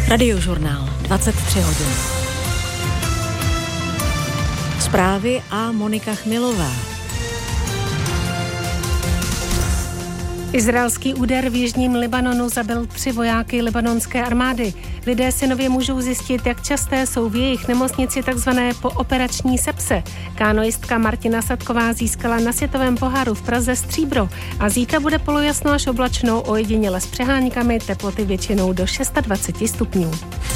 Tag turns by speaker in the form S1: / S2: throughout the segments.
S1: Radiožurnál 23 hodin. Zprávy a Monika Chmilová.
S2: Izraelský úder v jižním Libanonu zabil 3 vojáky libanonské armády. Lidé si nově můžou zjistit, jak časté jsou v jejich nemocnici takzvané pooperační sepse. Kánoistka Martina Sadková získala na světovém poháru v Praze stříbro a zítra bude polojasno až oblačno, ojediněle s přeháňkami, teploty většinou do 26 stupňů.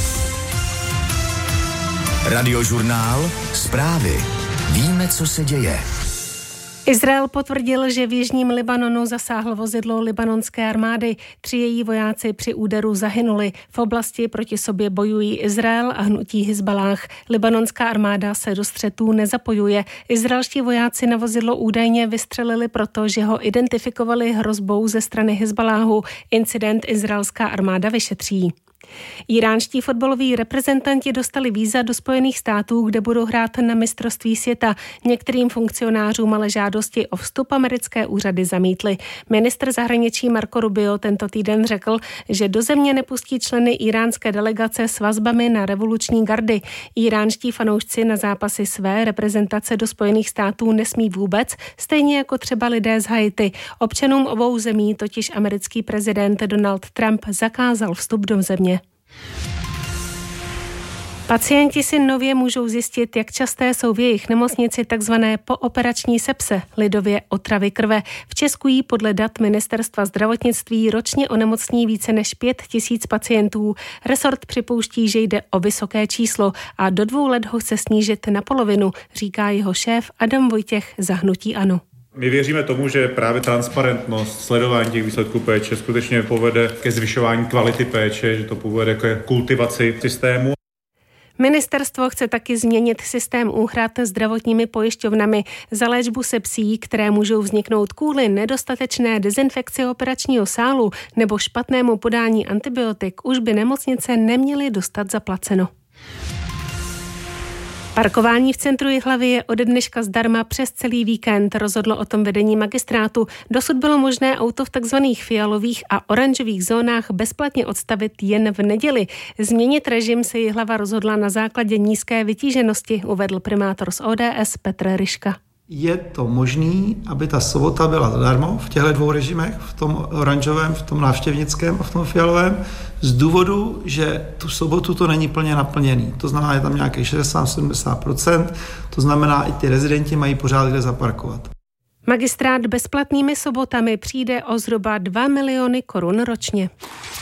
S3: Radiožurnál, zprávy. Víme, co se děje.
S2: Izrael potvrdil, že v jižním Libanonu zasáhlo vozidlo libanonské armády. 3 její vojáci při úderu zahynuli. V oblasti proti sobě bojují Izrael a hnutí Hizballáh. Libanonská armáda se do střetů nezapojuje. Izraelští vojáci na vozidlo údajně vystřelili proto, že ho identifikovali hrozbou ze strany Hizballáhu. Incident izraelská armáda vyšetří. Iránští fotbaloví reprezentanti dostali víza do Spojených států, kde budou hrát na mistrovství světa. Některým funkcionářům ale žádosti o vstup americké úřady zamítly. Ministr zahraničí Marco Rubio tento týden řekl, že do země nepustí členy iránské delegace s vazbami na revoluční gardy. Iránští fanoušci na zápasy své reprezentace do Spojených států nesmí vůbec, stejně jako třeba lidé z Haiti. Občanům obou zemí totiž americký prezident Donald Trump zakázal vstup do země. Pacienti si nově můžou zjistit, jak časté jsou v jejich nemocnici takzvané pooperační sepse, lidově otravy krve. V Česku jí podle dat Ministerstva zdravotnictví ročně onemocní více než 5 000 pacientů. Resort připouští, že jde o vysoké číslo a do 2 let ho chce snížit na polovinu, říká jeho šéf Adam Vojtěch za hnutí ANO.
S4: My věříme tomu, že právě transparentnost, sledování těch výsledků péče skutečně povede ke zvyšování kvality péče, že to povede ke kultivaci systému.
S2: Ministerstvo chce taky změnit systém úhrad zdravotními pojišťovnami za léčbu sepsí, které můžou vzniknout kvůli nedostatečné dezinfekci operačního sálu nebo špatnému podání antibiotik, už by nemocnice neměly dostat zaplaceno. Parkování v centru Jihlavy je ode dneška zdarma přes celý víkend, rozhodlo o tom vedení magistrátu. Dosud bylo možné auto v takzvaných fialových a oranžových zónách bezplatně odstavit jen v neděli. Změnit režim se Jihlava rozhodla na základě nízké vytíženosti, uvedl primátor z ODS Petr Ryška.
S5: Je to možný, aby ta sobota byla zadarmo v těchto 2 režimech, v tom oranžovém, v tom návštěvnickém a v tom fialovém, z důvodu, že tu sobotu to není plně naplněný. To znamená, je tam nějakých 60-70%, to znamená, i ty rezidenti mají pořád kde zaparkovat.
S2: Magistrát bezplatnými sobotami přijde o zhruba 2 miliony korun ročně.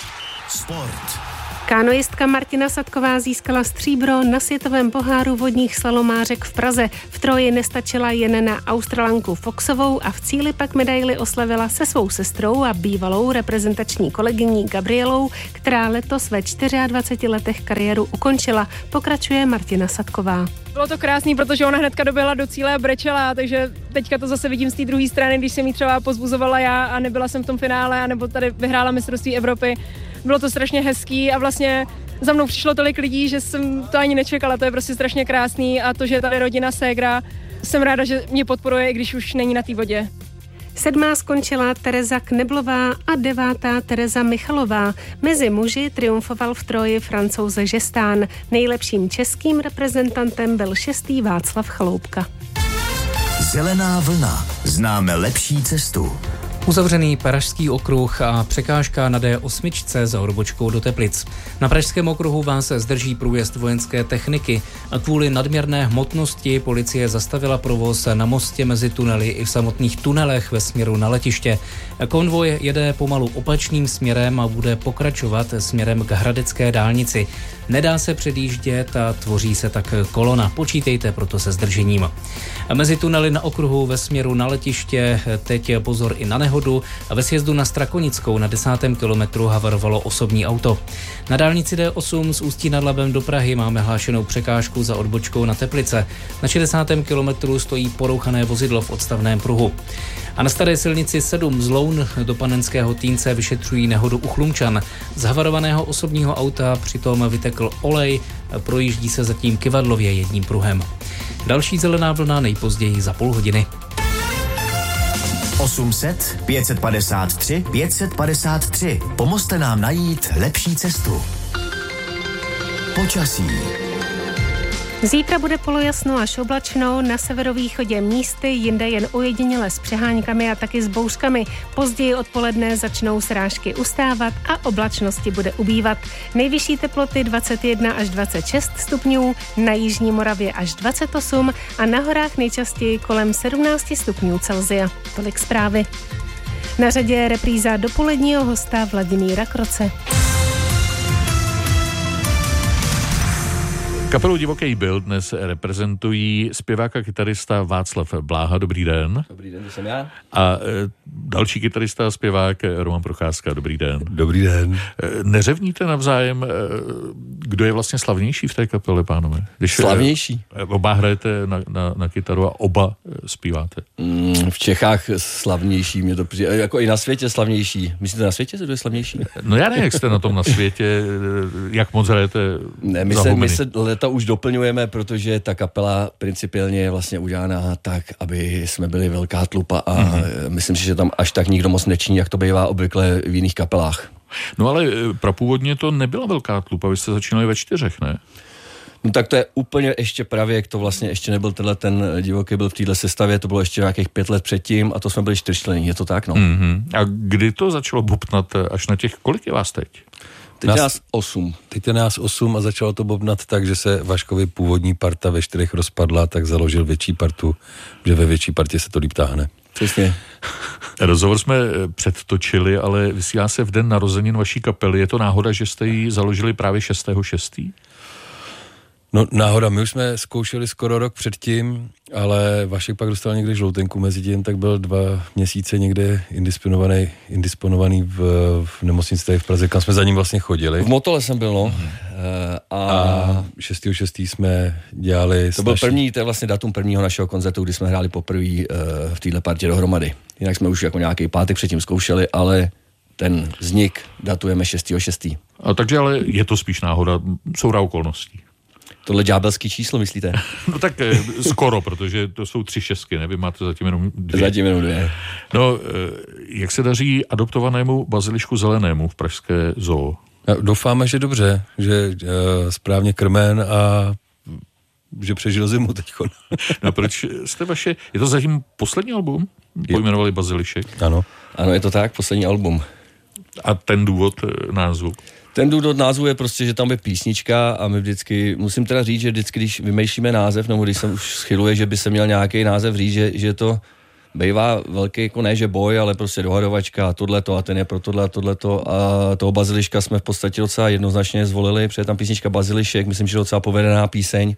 S3: Sport.
S2: Kánoistka Martina Sadková získala stříbro na světovém poháru vodních slalomářek v Praze. V troji nestačila jen na Australanku Foxovou a v cíli pak medaili oslavila se svou sestrou a bývalou reprezentační kolegyní Gabrielou, která letos ve 24 letech kariéru ukončila. Pokračuje Martina Sadková.
S6: Bylo to krásný, protože ona hnedka doběhla do cíle a brečela, takže teďka to zase vidím z té druhé strany, když jsem jí třeba pozbuzovala já a nebyla jsem v tom finále, anebo tady vyhrála mistrovství Evropy. Bylo to strašně hezký a vlastně za mnou přišlo tolik lidí, že jsem to ani nečekala, to je prostě strašně krásný a to, že je tady rodina ségra, jsem ráda, že mě podporuje, i když už není na té vodě.
S2: 7. skončila Tereza Kneblová a 9. Tereza Michalová. Mezi muži triumfoval v troji Francouz Žestán. Nejlepším českým reprezentantem byl 6. Václav Chaloupka.
S3: Zelená vlna. Známe lepší cestu.
S7: Uzavřený Pražský okruh a překážka na D8 za odbočkou do Teplic. Na Pražském okruhu vás zdrží průjezd vojenské techniky a kvůli nadměrné hmotnosti policie zastavila provoz na mostě mezi tunely i v samotných tunelech ve směru na letiště. Konvoj jede pomalu opačným směrem a bude pokračovat směrem k hradecké dálnici. Nedá se předjíždět a tvoří se tak kolona. Počítejte proto se zdržením. Mezi tunely na okruhu ve směru na letiště teď pozor i na nehodu a ve sjezdu na Strakonickou na 10. kilometru havarovalo osobní auto. Na dálnici D8 z Ústí nad Labem do Prahy máme hlášenou překážku za odbočkou na Teplice. Na 60. kilometru stojí porouchané vozidlo v odstavném pruhu. A na staré silnici 7 z Loun do Panenského Týnce vyšetřují nehodu u Chlumčan. Z havarovaného osobního auta přitom vytekl olej, projíždí se zatím kyvadlově jedním pruhem. Další zelená vlna nejpozději za půl hodiny.
S3: 800 553 553. Pomozte nám najít lepší cestu. Počasí.
S2: Zítra bude polojasno až oblačno, na severovýchodě místy, jinde jen ojediněle s přeháňkami a taky s bouřkami. Později odpoledne začnou srážky ustávat a oblačnosti bude ubývat. Nejvyšší teploty 21 až 26 stupňů, na jižní Moravě až 28 a na horách nejčastěji kolem 17 stupňů Celsia. Tolik zprávy. Na řadě je repríza dopoledního hosta Vladimíra Kroce.
S8: Kapelu Divoký byl dnes reprezentují zpěvák a kytarista Václav Bláha. Dobrý den.
S9: Dobrý den, to jsem já.
S8: A další kytarista a zpěvák Roman Procházka. Dobrý den.
S10: Dobrý den.
S8: Neřevníte navzájem, kdo je vlastně slavnější v té kapele, pánové?
S9: Slavnější?
S8: Oba hrajete na kytaru a oba zpíváte.
S9: V Čechách slavnější, mě to přijde, jako i na světě slavnější. Myslíte na světě, kdo je slavnější?
S8: No já nevím, jak jste na tom na světě, jak moc hrajete.
S9: Ne, my se leta už doplňujeme, protože ta kapela principiálně je vlastně udělaná tak, aby jsme byli velká tlupa a myslím si, že tam až tak nikdo moc nečiní, jak to bývá obvykle v jiných kapelách.
S8: No ale prapůvodně to nebyla velká tlupa, vy jste začínali ve 4, ne?
S9: No tak to je úplně ještě pravěk, to vlastně ještě nebyl ten Divoký byl v téhle sestavě, to bylo ještě nějakých 5 let předtím a to jsme byli 4členní, je to tak, no.
S8: A kdy to začalo bobtnat až na těch, kolik je vás teď?
S9: Teď je nás 8.
S10: Teď je nás 8 a začalo to bobnat tak, že se Vaškovi původní parta ve 4 rozpadla, tak založil větší partu, že ve větší partě se to líp táhne.
S9: Přesně.
S8: Rozhovor jsme předtočili, ale vysílá se v den narozenin vaší kapely. Je to náhoda, že jste ji založili právě 6.6.?
S10: No náhoda, my už jsme zkoušeli skoro rok předtím, ale Vašek pak dostal někde žloutenku mezi tím, tak byl 2 měsíce někde indisponovaný v nemocnici tady v Praze, kam jsme za ním vlastně chodili.
S9: V Motole jsem byl, no.
S10: A 6.6. jsme dělali...
S9: To byl první, to je vlastně datum prvního našeho koncertu, kdy jsme hráli poprvé v téhle partě dohromady. Jinak jsme už jako nějaký pátek předtím zkoušeli, ale ten vznik datujeme 6.6.
S8: A takže ale je to spíš náhoda, soura okolností.
S9: Tohle ďábelský číslo, myslíte?
S8: No tak skoro, protože to jsou 3 šestky, ne? Vy máte zatím jenom 2.
S9: Zatím jenom 2.
S8: No, jak se daří adoptovanému bazilišku zelenému v pražské zoo?
S10: Doufáme, že dobře, že správně krmen a že přežil zimu teďko.
S8: No proč jste je to zatím poslední album? Pojmenovali Bazilišek?
S10: Ano.
S9: Ano, je to tak, poslední album.
S8: A ten důvod názvu?
S9: Ten důvod názvu je prostě, že tam je písnička a my vždycky, musím teda říct, že vždycky, když vymýšlíme název, nebo když se už schyluje, že by se měl nějaký název říct, že to bývá velký, jako ne, že boj, ale prostě dohadovačka, tohleto a ten je pro tohle a tohleto a toho Baziliška jsme v podstatě docela jednoznačně zvolili, protože tam písnička Bazilišek, myslím, že docela povedená píseň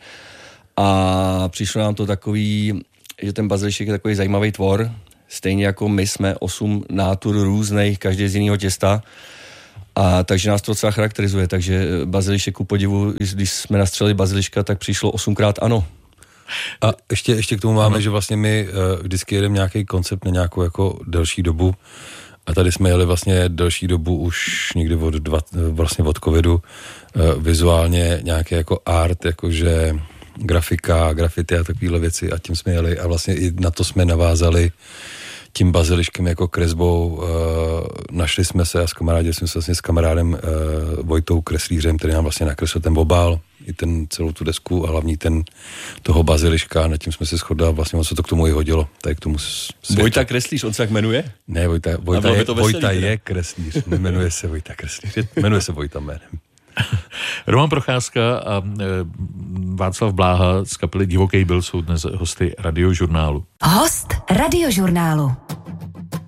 S9: a přišlo nám to takový, že ten Bazilišek je takový zajímavý tvor, stejně jako my jsme 8 nátur různých, každý z jiného těsta. A takže nás to docela charakterizuje, takže Bazilišek ku podivu, když jsme nastřelili Baziliška, tak přišlo 8krát ano.
S10: A ještě k tomu máme, že vlastně my vždycky jedeme nějaký koncept na nějakou jako delší dobu a tady jsme jeli vlastně delší dobu už někdy od covidu, vizuálně nějaký jako art, jakože grafika, graffiti a takovéhle věci a tím jsme jeli a vlastně i na to jsme navázali tím Baziliškem jako kresbou. Našli jsme se a jsme se vlastně s kamarádem Vojtou Kreslířem, který nám vlastně nakreslil ten obál, i celou tu desku a hlavní toho Baziliška, nad tím jsme se shodli a vlastně on se to k tomu i hodilo. Tady k tomu
S9: Vojta Kreslíř, on se jak jmenuje?
S10: Ne, Vojta je Kreslíř, jmenuje se Vojta Kreslíř, jmenuje se Vojta jménem.
S8: Roman Procházka a Václav Bláha z kapely Divoký byl jsou dnes hosty Radiožurnálu.
S1: Host Radiožurnálu.